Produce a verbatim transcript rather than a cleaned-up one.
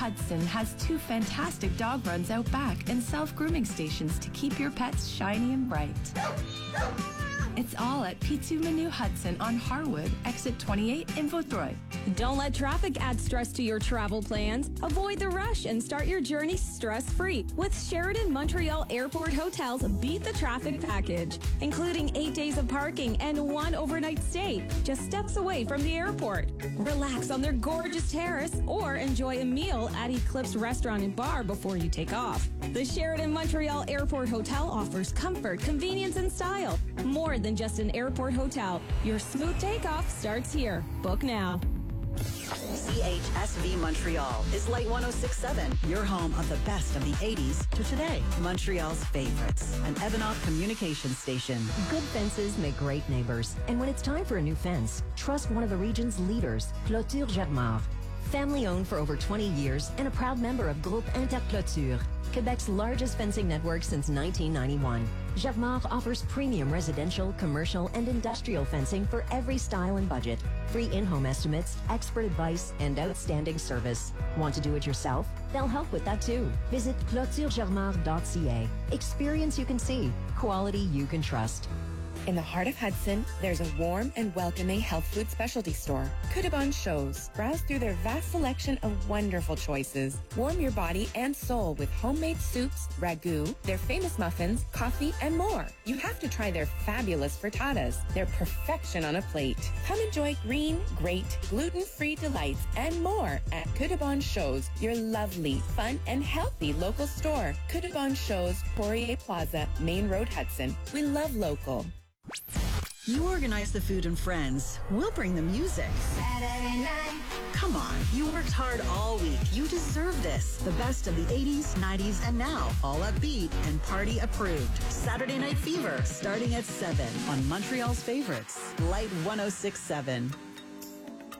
Hudson has two fantastic dog runs out back and self-grooming stations to keep your pets shiny and bright. It's all at Pitu Menu Hudson on Harwood, exit twenty-eight in Vaudreuil. Don't let traffic add stress to your travel plans. Avoid the rush and start your journey stress-free with Sheraton Montreal Airport Hotel's Beat the Traffic package, including eight days of parking and one overnight stay, just steps away from the airport. Relax on their gorgeous terrace or enjoy a meal at Eclipse Restaurant and Bar before you take off. The Sheraton Montreal Airport Hotel offers comfort, convenience, and style. More than just an airport hotel. Your smooth takeoff starts here. Book now. C H S V Montreal is Light one oh six point seven, your home of the best of the eighties to today. Montreal's favorites, an Evanoff communication station. Good fences make great neighbors. And when it's time for a new fence, trust one of the region's leaders, Clôture Germar. Family owned for over twenty years and a proud member of Groupe Interclôture, Quebec's largest fencing network since nineteen ninety-one. Germar offers premium residential, commercial, and industrial fencing for every style and budget. Free in-home estimates, expert advice, and outstanding service. Want to do it yourself? They'll help with that too. Visit clôture germar dot c a. Experience you can see. Quality you can trust. In the heart of Hudson, there's a warm and welcoming health food specialty store, Kudabon Shows. Browse through their vast selection of wonderful choices. Warm your body and soul with homemade soups, ragu, their famous muffins, coffee, and more. You have to try their fabulous frittatas. They're perfection on a plate. Come enjoy green, great, gluten-free delights and more at Kudabon Shows, your lovely, fun, and healthy local store. Kudabon Shows, Poirier Plaza, Main Road, Hudson. We love local. You organize the food and friends. We'll bring the music. Come on, you worked hard all week. You deserve this. The best of the eighties, nineties, and now. All upbeat and party approved. Saturday Night Fever, starting at seven on Montreal's favorites. Light one oh six point seven.